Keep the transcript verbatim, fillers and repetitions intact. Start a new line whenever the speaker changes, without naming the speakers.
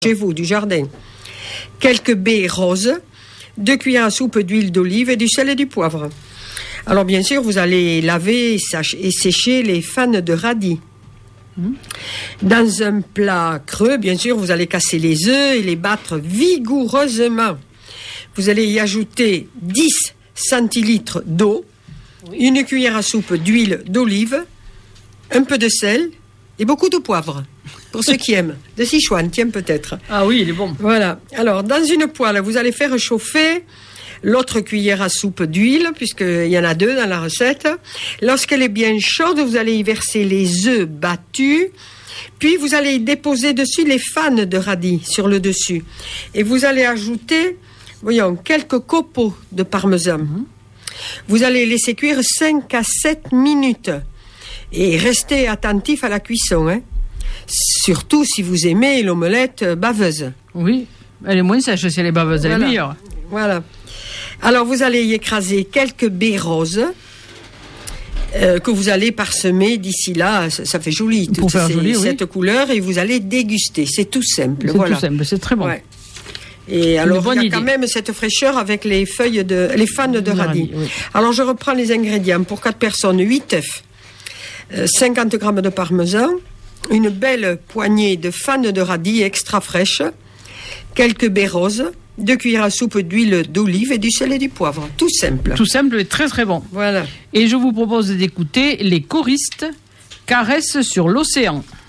chez vous, du jardin. Quelques baies roses, deux cuillères à soupe d'huile d'olive et du sel et du poivre. Alors bien sûr, vous allez laver et sécher les fans de radis. Mmh. Dans un plat creux, bien sûr, vous allez casser les œufs et les battre vigoureusement. Vous allez y ajouter dix centilitres d'eau, oui. une cuillère à soupe d'huile d'olive, un peu de sel et beaucoup de poivre. Pour ceux qui aiment. De Sichuan, tiens peut-être.
Ah oui, il est bon.
Voilà. Alors, dans une poêle, vous allez faire chauffer l'autre cuillère à soupe d'huile, puisqu'il y en a deux dans la recette. Lorsqu'elle est bien chaude, vous allez y verser les œufs battus. Puis, vous allez y déposer dessus les fans de radis sur le dessus. Et vous allez ajouter, voyons, quelques copeaux de parmesan. Mmh. Vous allez laisser cuire cinq à sept minutes. Et restez attentif à la cuisson, hein. Surtout si vous aimez l'omelette baveuse.
Oui, elle est moins sèche si elle est baveuse, elle
voilà.
est meilleure.
Voilà. Alors vous allez y écraser quelques baies roses euh, que vous allez parsemer d'ici là. Ça, ça fait joli, toute
Pour faire
ces,
joli,
cette
oui.
couleur, et vous allez déguster. C'est tout simple.
C'est
voilà.
tout simple, c'est très bon.
Ouais. Et alors il y a
idée.
quand même cette fraîcheur avec les feuilles de, les fans de, de radis. radis oui. Alors je reprends les ingrédients pour quatre personnes: huit œufs, euh, cinquante grammes de parmesan, une belle poignée de fans de radis extra fraîches, quelques baies roses, deux cuillères à soupe d'huile d'olive et du sel et du poivre. Tout simple.
Tout simple et très très bon.
Voilà.
Et je vous propose d'écouter les choristes Caresse sur l'océan.